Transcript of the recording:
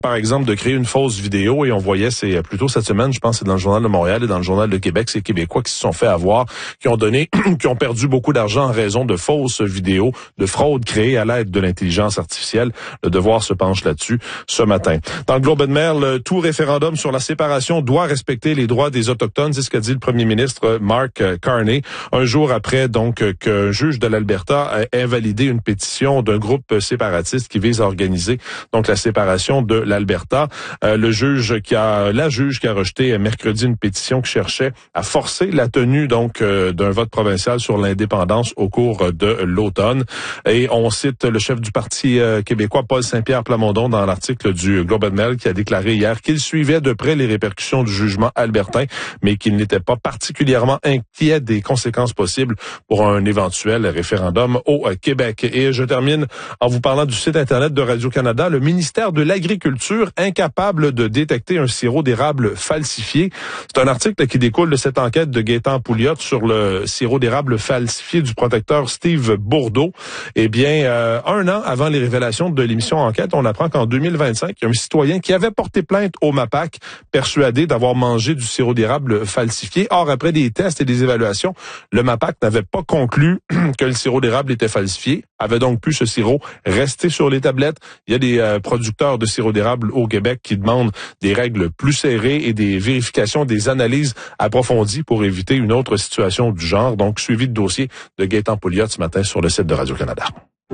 par exemple, de créer une fausse vidéo et on voyait, c'est plutôt cette semaine, je pense, c'est dans le Journal de Montréal et dans le Journal de Québec, ces Québécois qui se sont fait avoir, qui ont perdu beaucoup d'argent en raison de fausses vidéos, de fraudes créées à l'aide de l'intelligence artificielle. Le Devoir se penche là-dessus ce matin. Dans le Globe and Mail, tout référendum sur la séparation doit respecter les droits des Autochtones, c'est ce qu'a dit le premier ministre Mark Carney, un jour après donc qu'un juge de l'Alberta a invalidé une pétition d'un groupe séparatiste qui vise à organiser donc la séparation de l'Alberta. La juge qui a rejeté mercredi une pétition qui cherchait à forcer la tenue donc d'un vote provincial sur l'indépendance au cours de l'automne. Et on cite le chef du Parti québécois, Paul Saint-Pierre Plamondon, dans l'article du Globe and Mail, qui a déclaré hier qu'il suivait de près les répercussions du jugement albertain, mais qu'il n'était pas particulièrement inquiet des conséquences possibles pour un éventuel référendum au Québec. Et je termine en vous parlant du site Internet de Radio-Canada. Le ministère de l'Agriculture incapable de détecter un sirop d'érable falsifié. C'est un article qui découle de cette enquête de Gaétan Pouliot sur le sirop d'érable falsifié du protecteur Steve Bourdeau. Eh bien, un an avant les révélations de l'émission Enquête, on apprend qu'en 2025, il y a un citoyen qui avait porté plainte au MAPAC, persuadé d'avoir mangé du sirop d'érable falsifié. Or, après des tests et des évaluations, le MAPAC n'avait pas conclu que le sirop d'érable était falsifié, avait donc pu ce sirop rester sur les tablettes. Il y a des producteurs de sirop d'érable au Québec qui demandent des règles plus serrées et des vérifications, des analyses approfondies pour éviter une autre situation du genre. Donc, suivi de dossier de Gaétan Pouliot ce matin sur le site de Radio-Canada.